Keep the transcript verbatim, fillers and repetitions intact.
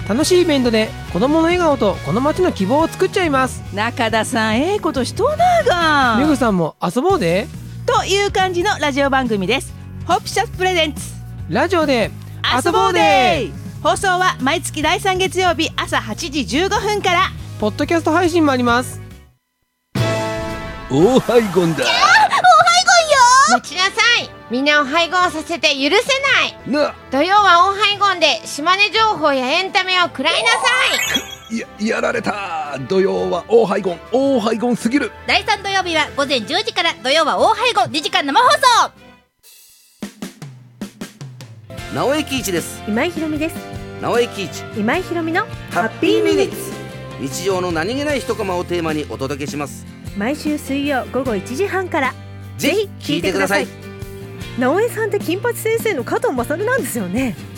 楽しいイベントで子どもの笑顔とこの街の希望を作っちゃいます。 中田さん、ええことしとうながめぐさんも遊ぼうでという感じのラジオ番組です。ホプシャスプレゼンツラジオで遊ぼうで。放送は毎月だいさん月曜日朝はちじじゅうごふんから。 ポッドキャスト配信もあります。 オーハイゴンだ。 待ちなさい。みんなを配合させて許せないな、 土曜はオーハイゴンで島根情報やエンタメを食らいなさい。 や、やられた。土曜はオーハイゴン、オーハイゴンすぎる。 だいさん土曜日はごぜんじゅうじから。土曜はオーハイゴンにじかん生放送。 直江喜一です。 今井ひろみです。 直江喜一今井ひろみのハッピーミニッツ。日常の何気ない一コマをテーマにお届けします。 毎週水曜午後いちじはんから。 ぜひ聞いてください。 直江さんって金八先生の加藤勝なんですよね。